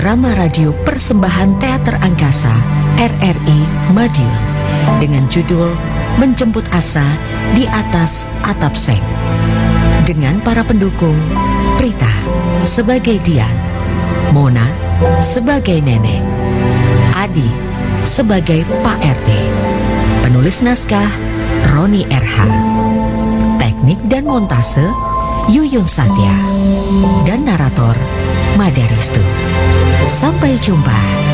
drama radio persembahan Teater Angkasa RRI Madiun dengan judul Menjemput Asa di Atas Atap Seng. Dengan para pendukung, Prita sebagai Dian, Mona sebagai Nenek, Adi sebagai Pak RT. Penulis naskah Roni RH. Teknik dan montase Yuyun Satya. Dan narator Mada Restu. Sampai jumpa.